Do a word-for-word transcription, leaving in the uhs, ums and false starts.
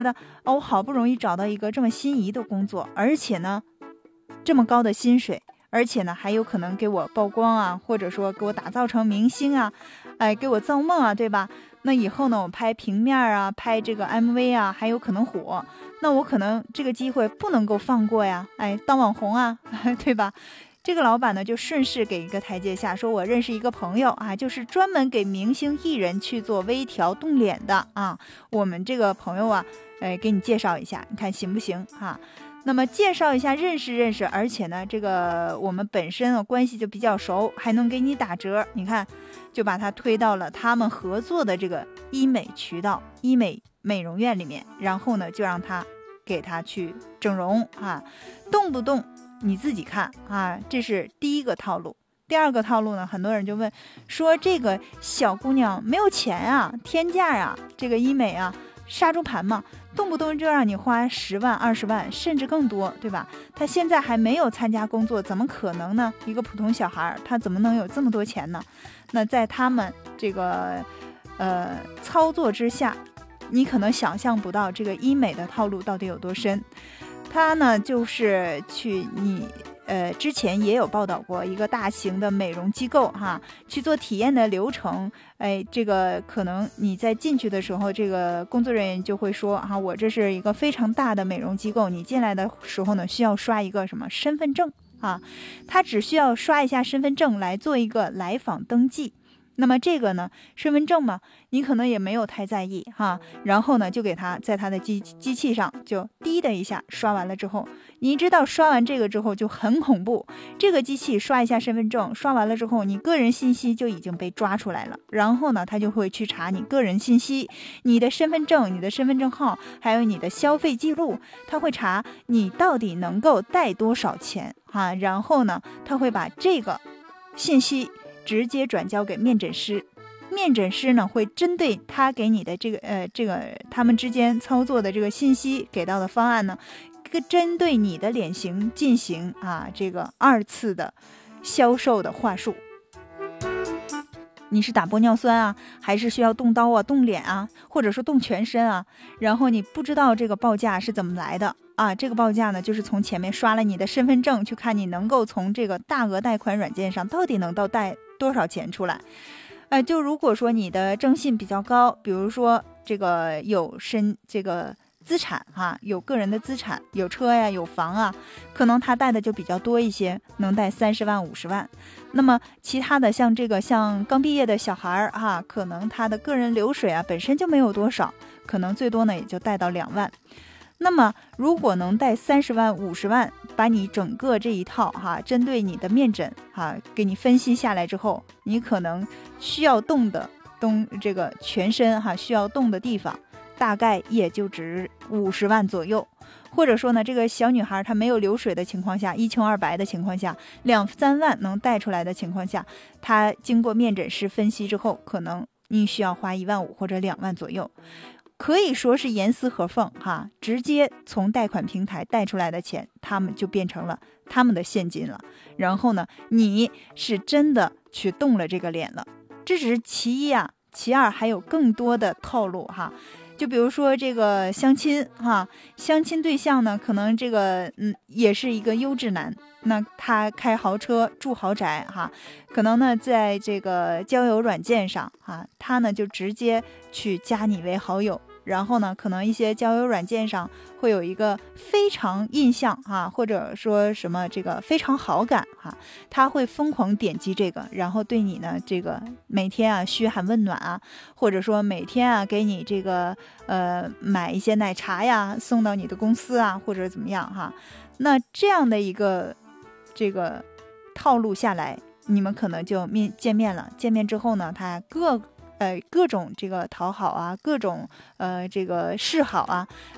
得哦，我好不容易找到一个这么心仪的工作，而且呢这么高的薪水，而且呢还有可能给我曝光啊，或者说给我打造成明星啊，哎，给我造梦啊，对吧？那以后呢我拍平面啊，拍这个 M V 啊，还有可能火，那我可能这个机会不能够放过呀，哎，当网红啊对吧？这个老板呢就顺势给一个台阶下，说我认识一个朋友啊，就是专门给明星艺人去做微调动脸的啊，我们这个朋友啊，哎，给你介绍一下，你看行不行啊？那么介绍一下，认识认识，而且呢这个我们本身啊关系就比较熟，还能给你打折，你看就把他推到了他们合作的这个医美渠道、医美美容院里面，然后呢就让他给他去整容啊，动不动你自己看啊，这是第一个套路。第二个套路呢，很多人就问说，这个小姑娘没有钱啊，天价啊，这个医美啊，杀猪盘嘛，动不动就让你花十万、二十万，甚至更多，对吧？她现在还没有参加工作，怎么可能呢？一个普通小孩，她怎么能有这么多钱呢？那在他们这个呃操作之下，你可能想象不到这个医美的套路到底有多深。他呢就是去你呃之前也有报道过一个大型的美容机构哈，去做体验的流程，哎，这个可能你在进去的时候，这个工作人员就会说哈，我这是一个非常大的美容机构，你进来的时候呢需要刷一个什么身份证啊，他只需要刷一下身份证来做一个来访登记。那么这个呢，身份证嘛，你可能也没有太在意哈，然后呢，就给他在他的机机器上就滴的一下刷完了之后，你知道刷完这个之后就很恐怖，这个机器刷一下身份证，刷完了之后，你个人信息就已经被抓出来了，然后呢，他就会去查你个人信息，你的身份证、你的身份证号，还有你的消费记录，他会查你到底能够带多少钱哈，然后呢，他会把这个信息直接转交给面诊师，面诊师呢会针对他给你的这个呃这个他们之间操作的这个信息给到的方案呢，针对你的脸型进行啊这个二次的销售的话术。你是打玻尿酸啊，还是需要动刀啊、动脸啊，或者说动全身啊？然后你不知道这个报价是怎么来的啊？这个报价呢，就是从前面刷了你的身份证，去看你能够从这个大额贷款软件上到底能到贷多少钱出来。呃，就如果说你的征信比较高，比如说这个有身这个资产哈，有个人的资产，有车呀，有房啊，可能他贷的就比较多一些，能贷三十万、五十万。那么其他的像这个像刚毕业的小孩哈，可能他的个人流水啊本身就没有多少，可能最多呢也就贷到两万。那么如果能贷三十万、五十万，把你整个这一套哈，针对你的面诊哈，给你分析下来之后，你可能需要动的动这个全身哈，需要动的地方大概也就值五十万左右。或者说呢，这个小女孩她没有流水的情况下，一穷二白的情况下，两三万能贷出来的情况下，她经过面诊师分析之后，可能你需要花一万五或者两万左右。可以说是严丝合缝哈，直接从贷款平台贷出来的钱，他们就变成了他们的现金了。然后呢，你是真的去动了这个脸了，这只是其一啊，其二还有更多的套路哈。就比如说这个相亲哈，相亲对象呢，可能这个嗯也是一个优质男，那他开豪车住豪宅哈，可能呢在这个交友软件上哈，他呢就直接去加你为好友。然后呢，可能一些交友软件上会有一个非常印象啊，或者说什么这个非常好感哈，他会疯狂点击这个，然后对你呢这个每天啊嘘寒问暖啊，或者说每天啊给你这个呃买一些奶茶呀送到你的公司啊，或者怎么样哈。那这样的一个这个套路下来，你们可能就面见面了，见面之后呢，他各呃，各种这个讨好啊，各种呃这个示好啊，